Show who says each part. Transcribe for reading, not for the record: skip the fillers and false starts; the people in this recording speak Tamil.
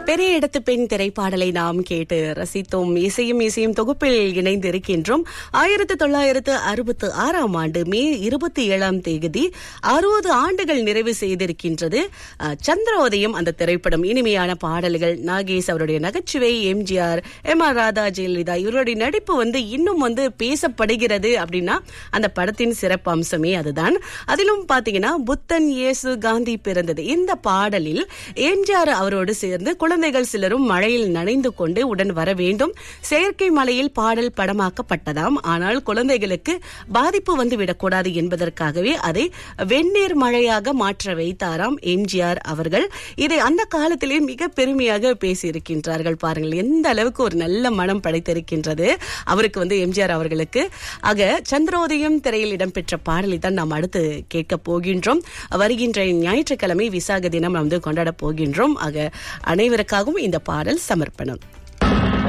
Speaker 1: பெரிய இடத்து பெண் திரைப்பாடலை நாம் கேட்டு ரசித்தோம். இசையும் தொகுப்பில் இணைந்திருக்கின்றோம். 1966 ஆண்டு மே 27 60 ஆண்டுகள் நிறைவு செய்திருக்கின்றது சந்திரோதயம் அந்த திரைப்படம். இனிமையான பாடல்கள், நாகேஷ் அவருடைய நகைச்சுவை, எம்ஜிஆர், MR ராதா, ஜெயலலிதா இவருடைய நடிப்பு இன்னும் பேசப்படுகிறது அப்படின்னா அந்த படத்தின் சிறப்பு அம்சமே அதுதான். அதிலும் பாத்தீங்கன்னா புத்தன் இயேசு காந்தி பிறந்தது இந்த பாடலில் எம்ஜிஆர் அவரோடு சேர்ந்து குழந்தைகள் சிலரும் மழையில் நனைந்து கொண்டு உடன் வர வேண்டும். செயற்கை மழையில் பாடல் படமாக்கப்பட்டதாம். ஆனால் குழந்தைகளுக்கு பாதிப்பு வந்துவிடக்கூடாது என்பதற்காகவே அதை வெந்நீர் மழையாக மாற்ற வைத்தாராம் எம்ஜிஆர் அவர்கள். இதை அந்த காலத்திலே மிக பெருமையாக பேசியிருக்கின்றார்கள். பாருங்கள் எந்த அளவுக்கு ஒரு நல்ல மனம் படைத்திருக்கின்றது அவருக்கு எம்ஜிஆர் அவர்களுக்கு. ஆக சந்திரோதயம் திரையில் இடம்பெற்ற பாடலை தான் நாம் அடுத்து கேட்க போகின்றோம். வருகின்ற ஞாயிற்றுக்கிழமை விசாக தினம் கொண்டாட போகின்றோம். ஆக அனைவருக்காகவும் இந்த பாடல் சமர்ப்பணம்.